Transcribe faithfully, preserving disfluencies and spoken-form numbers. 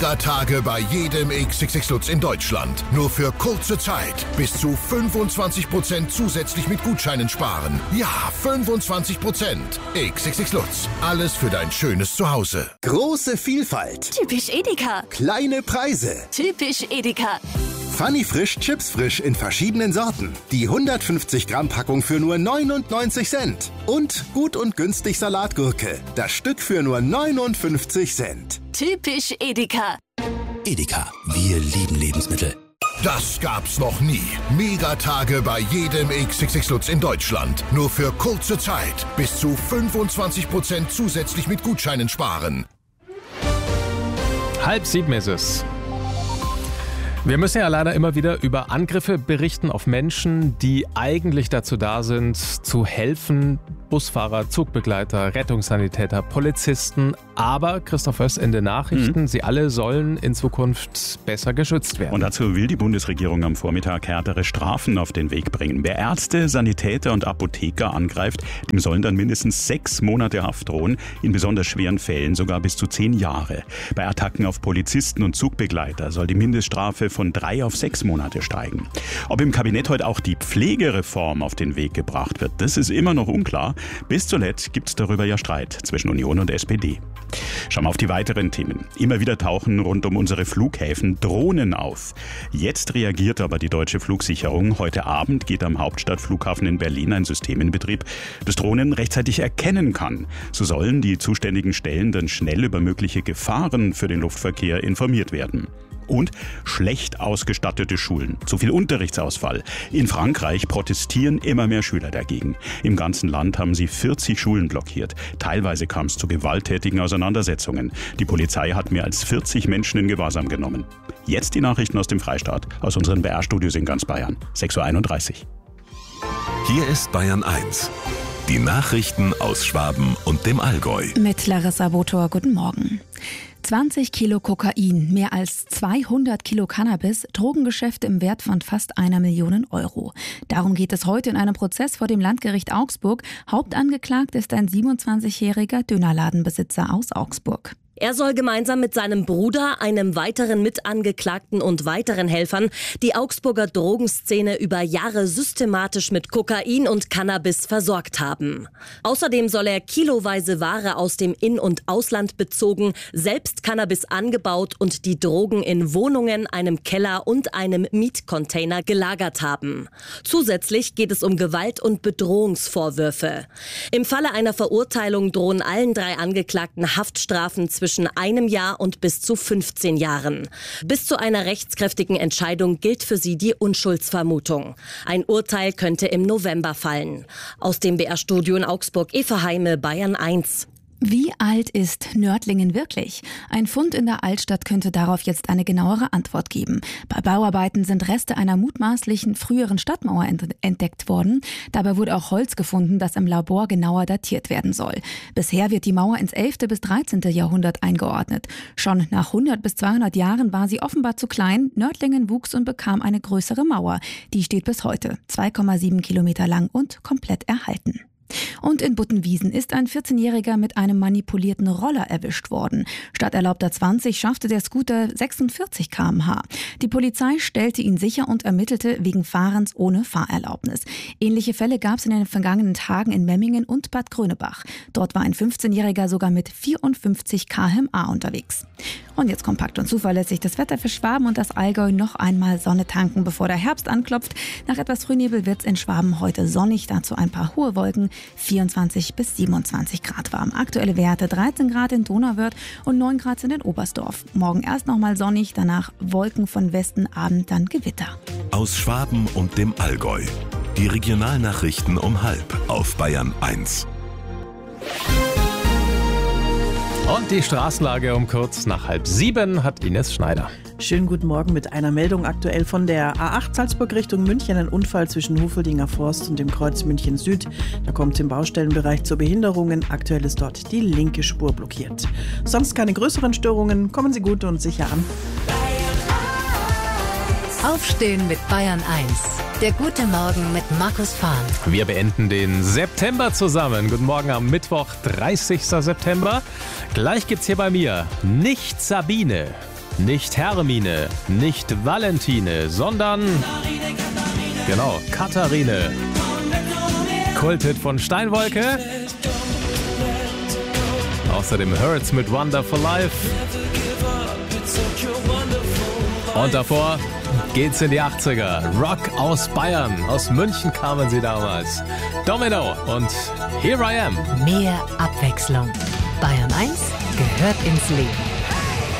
Tage bei jedem X X X Lutz in Deutschland. Nur für kurze Zeit. Bis zu fünfundzwanzig Prozent zusätzlich mit Gutscheinen sparen. Ja, fünfundzwanzig Prozent. X X X Lutz. Alles für dein schönes Zuhause. Große Vielfalt. Typisch Edeka. Kleine Preise. Typisch Edeka. Funny Frisch, Chips frisch in verschiedenen Sorten. Die hundertfünfzig Gramm Packung für nur neunundneunzig Cent. Und gut und günstig Salatgurke. Das Stück für nur neunundfünfzig Cent. Typisch Edeka. Edeka, wir lieben Lebensmittel. Das gab's noch nie. Megatage bei jedem X X X Lutz in Deutschland. Nur für kurze Zeit. Bis zu fünfundzwanzig Prozent zusätzlich mit Gutscheinen sparen. Halb sieben ist es. Wir müssen ja leider immer wieder über Angriffe berichten auf Menschen, die eigentlich dazu da sind, zu helfen. Busfahrer, Zugbegleiter, Rettungssanitäter, Polizisten. Aber, Christoph Oest in den Nachrichten, mhm. sie alle sollen in Zukunft besser geschützt werden. Und dazu will die Bundesregierung am Vormittag härtere Strafen auf den Weg bringen. Wer Ärzte, Sanitäter und Apotheker angreift, dem sollen dann mindestens sechs Monate Haft drohen. In besonders schweren Fällen sogar bis zu zehn Jahre. Bei Attacken auf Polizisten und Zugbegleiter soll die Mindeststrafe von drei auf sechs Monate steigen. Ob im Kabinett heute auch die Pflegereform auf den Weg gebracht wird, das ist immer noch unklar. Bis zuletzt gibt es darüber ja Streit zwischen Union und S P D. Schauen wir auf die weiteren Themen. Immer wieder tauchen rund um unsere Flughäfen Drohnen auf. Jetzt reagiert aber die deutsche Flugsicherung. Heute Abend geht am Hauptstadtflughafen in Berlin ein System in Betrieb, das Drohnen rechtzeitig erkennen kann. So sollen die zuständigen Stellen dann schnell über mögliche Gefahren für den Luftverkehr informiert werden. Und schlecht ausgestattete Schulen. Zu viel Unterrichtsausfall. In Frankreich protestieren immer mehr Schüler dagegen. Im ganzen Land haben sie vierzig Schulen blockiert. Teilweise kam es zu gewalttätigen Auseinandersetzungen. Die Polizei hat mehr als vierzig Menschen in Gewahrsam genommen. Jetzt die Nachrichten aus dem Freistaat, aus unseren B R-Studios in ganz Bayern. sechs Uhr einunddreißig. Hier ist Bayern eins. Die Nachrichten aus Schwaben und dem Allgäu. Mit Larissa Botor, guten Morgen. zwanzig Kilo Kokain, mehr als zweihundert Kilo Cannabis, Drogengeschäfte im Wert von fast einer Million Euro. Darum geht es heute in einem Prozess vor dem Landgericht Augsburg. Hauptangeklagt ist ein siebenundzwanzigjähriger Dönerladenbesitzer aus Augsburg. Er soll gemeinsam mit seinem Bruder, einem weiteren Mitangeklagten und weiteren Helfern die Augsburger Drogenszene über Jahre systematisch mit Kokain und Cannabis versorgt haben. Außerdem soll er kiloweise Ware aus dem In- und Ausland bezogen, selbst Cannabis angebaut und die Drogen in Wohnungen, einem Keller und einem Mietcontainer gelagert haben. Zusätzlich geht es um Gewalt- und Bedrohungsvorwürfe. Im Falle einer Verurteilung drohen allen drei Angeklagten Haftstrafen zwischen zwischen einem Jahr und bis zu fünfzehn Jahren. Bis zu einer rechtskräftigen Entscheidung gilt für sie die Unschuldsvermutung. Ein Urteil könnte im November fallen. Aus dem B R-Studio in Augsburg, Eva Heime, Bayern eins. Wie alt ist Nördlingen wirklich? Ein Fund in der Altstadt könnte darauf jetzt eine genauere Antwort geben. Bei Bauarbeiten sind Reste einer mutmaßlichen früheren Stadtmauer entdeckt worden. Dabei wurde auch Holz gefunden, das im Labor genauer datiert werden soll. Bisher wird die Mauer ins elfte bis dreizehnte Jahrhundert eingeordnet. Schon nach hundert bis zweihundert Jahren war sie offenbar zu klein. Nördlingen wuchs und bekam eine größere Mauer. Die steht bis heute, zwei Komma sieben Kilometer lang und komplett erhalten. Und in Buttenwiesen ist ein vierzehnjähriger mit einem manipulierten Roller erwischt worden. Statt erlaubter zwanzig schaffte der Scooter sechsundvierzig Kilometer pro Stunde. Die Polizei stellte ihn sicher und ermittelte wegen Fahrens ohne Fahrerlaubnis. Ähnliche Fälle gab es in den vergangenen Tagen in Memmingen und Bad Grönebach. Dort war ein fünfzehnjähriger sogar mit vierundfünfzig Kilometer pro Stunde unterwegs. Und jetzt kompakt und zuverlässig das Wetter für Schwaben und das Allgäu. Noch einmal Sonne tanken, bevor der Herbst anklopft. Nach etwas Frühnebel wird es in Schwaben heute sonnig, dazu ein paar hohe Wolken. vierundzwanzig bis siebenundzwanzig Grad warm. Aktuelle Werte dreizehn Grad in Donauwörth und neun Grad in Oberstdorf. Morgen erst nochmal sonnig, danach Wolken von Westen, Abend dann Gewitter. Aus Schwaben und dem Allgäu. Die Regionalnachrichten um halb auf Bayern eins. Und die Straßenlage um kurz nach halb sieben hat Ines Schneider. Schönen guten Morgen mit einer Meldung aktuell von der A acht Salzburg Richtung München. Ein Unfall zwischen Hufeldinger Forst und dem Kreuz München Süd. Da kommt es im Baustellenbereich zu Behinderungen. Aktuell ist dort die linke Spur blockiert. Sonst keine größeren Störungen. Kommen Sie gut und sicher an. Aufstehen mit Bayern eins. Der gute Morgen mit Markus Fahn. Wir beenden den September zusammen. Guten Morgen am Mittwoch, dreißigsten September. Gleich gibt's hier bei mir Nicht Sabine. Nicht Hermine, nicht Valentine, sondern... Genau, Katharine. Kulthit von Steinwolke. Außerdem Hurts mit Wonderful Life. Und davor geht's in die achtziger. Rock aus Bayern. Aus München kamen sie damals. Domino und Here I Am. Mehr Abwechslung. Bayern eins gehört ins Leben.